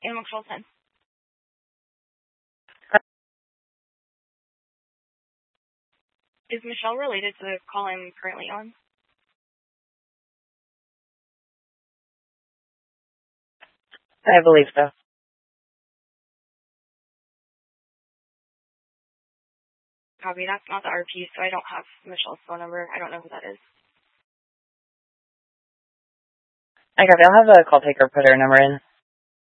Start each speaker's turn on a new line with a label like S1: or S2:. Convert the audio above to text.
S1: Animal Control 10. Is Michelle related to the call I'm currently on?
S2: I believe so.
S1: Copy. That's not the RP, so I don't have Michelle's phone number. I don't know who that is.
S2: I copy. I'll have a call taker put her number in.